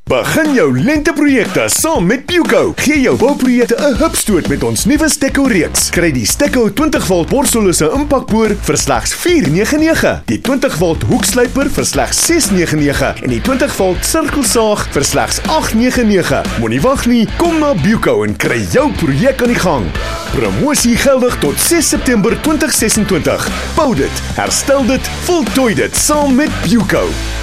Begin jou lenteprojekte saam met Puco. Gee jou bouprojekte 'n hupstoot met ons nuwe Stekko-reeks. Kry die Stekko 20V borsellose impakboor vir slegs R499, die 20V hoekslyper vir slegs R699 en die 20V sirkelsaag vir slegs R899. Moenie wag nie, kom na Puco en kry jou projek aan die gang. Promosie geldig tot 6 September 2026. Bou dit, herstel dit, voltooi dit saam met Puco.